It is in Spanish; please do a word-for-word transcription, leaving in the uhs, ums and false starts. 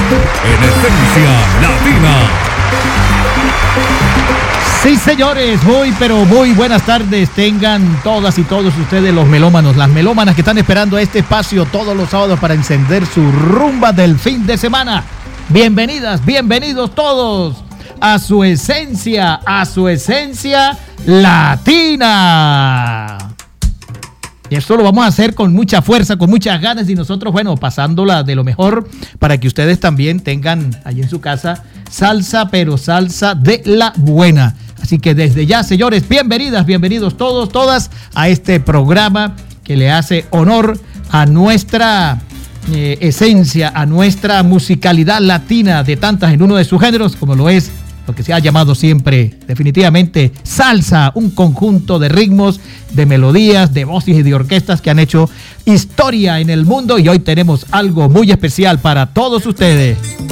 En Esencia Latina. Sí, señores, muy pero muy buenas tardes tengan todas y todos ustedes los melómanos, las melómanas que están esperando este espacio todos los sábados para encender su rumba del fin de semana. Bienvenidas, bienvenidos todos a su esencia, a su esencia latina. Y esto lo vamos a hacer con mucha fuerza, con muchas ganas y nosotros, bueno, pasándola de lo mejor para que ustedes también tengan allí en su casa salsa, pero salsa de la buena. Así que desde ya, señores, bienvenidas, bienvenidos todos, todas a este programa que le hace honor a nuestra eh, esencia, a nuestra musicalidad latina de tantas en uno de sus géneros, como lo es lo que se ha llamado siempre definitivamente salsa, un conjunto de ritmos, de melodías, de voces y de orquestas que han hecho historia en el mundo y hoy tenemos algo muy especial para todos ustedes.